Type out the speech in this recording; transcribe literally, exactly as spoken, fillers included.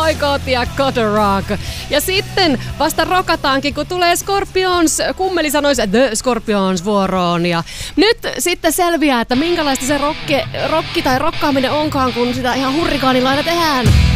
I got ya, gotta rock. Ja sitten vasta rokataankin, kun tulee Scorpions, kummeli sanoisi The Scorpions vuoroon. Ja nyt sitten selviää, että minkälaista se rokki, rokki tai rokkaaminen onkaan, kun sitä ihan hurrikaanilailla tehdään.